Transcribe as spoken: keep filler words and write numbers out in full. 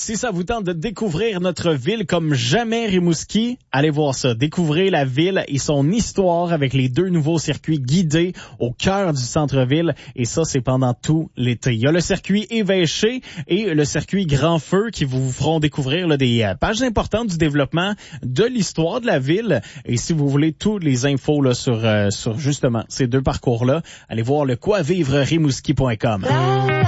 Si ça vous tente de découvrir notre ville comme jamais Rimouski, allez voir ça. Découvrez la ville et son histoire avec les deux nouveaux circuits guidés au cœur du centre-ville. Et ça, c'est pendant tout l'été. Il y a le circuit Évêché et le circuit Grand Feu qui vous feront découvrir là, des pages importantes du développement de l'histoire de la ville. Et si vous voulez toutes les infos là, sur, euh, sur justement ces deux parcours-là, allez voir le quoi vivre rimouski point com.